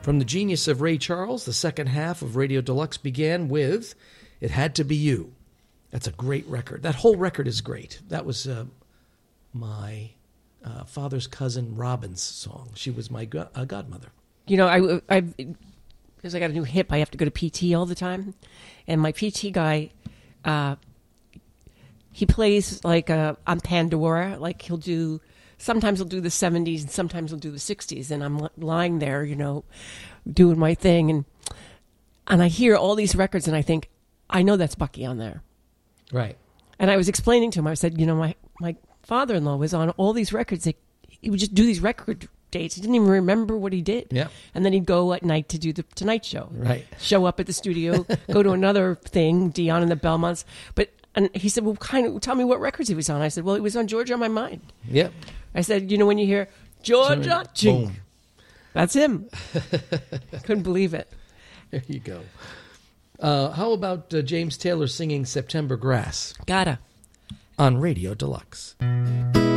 From the genius of Ray Charles, the second half of Radio Deluxe began with It Had to Be You. That's a great record. That whole record is great. That was my father's cousin Robin's song. She was my godmother. You know, I because I got a new hip, I have to go to PT all the time. And my PT guy, he plays like on Pandora. Like sometimes he'll do the 70s and sometimes he'll do the 60s. And I'm lying there, you know, doing my thing. And I hear all these records and I think, I know that's Bucky on there. Right. And I was explaining to him, I said, you know, my father-in-law was on all these records. He would just do these record dates. He didn't even remember what he did. Yeah. And then he'd go at night to do the Tonight Show. Right. Show up at the studio, go to another thing, Dion and the Belmonts. And he said, well, tell me what records he was on. I said, well, he was on Georgia on My Mind. Yep. I said, you know, when you hear Georgia, boom. That's him. Couldn't believe it. There you go. How about James Taylor singing September Grass? Gotta. On Radio Deluxe.